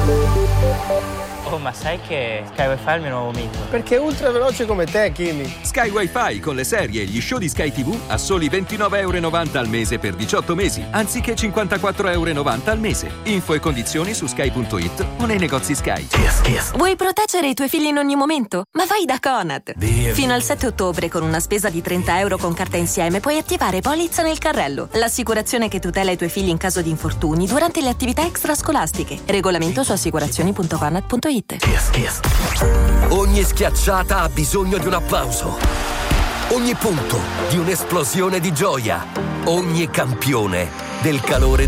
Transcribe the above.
Oh, ma sai che Sky Wi-Fi è il mio nuovo mito? Perché è ultra veloce come te, Kimi. Sky Wi-Fi con le serie e gli show di Sky TV a soli €29,90 al mese per 18 mesi, anziché €54,90 al mese. Info e condizioni su sky.it o nei negozi Sky. Vuoi proteggere i tuoi figli in ogni momento? Ma vai da Conad! Fino al 7 ottobre, con una spesa di €30 con carta insieme, puoi attivare Polizza nel carrello, l'assicurazione che tutela i tuoi figli in caso di infortuni durante le attività extrascolastiche. Regolamento su assicurazioni.conad.it. Ogni schiacciata ha bisogno di un applauso. Ogni punto di un'esplosione di gioia. Ogni campione del calore